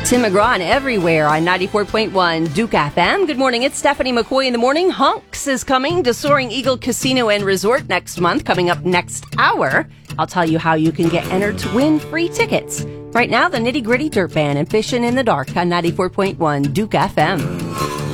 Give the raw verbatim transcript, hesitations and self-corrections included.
Tim McGraw and Everywhere on ninety-four point one Duke F M. Good morning, it's Stephanie McCoy in the morning. Hunks is coming to Soaring Eagle Casino and Resort next month, coming up next hour. I'll tell you how you can get entered to win free tickets. Right now, the Nitty Gritty Dirt Band and Fishin' in the Dark on ninety-four point one Duke F M.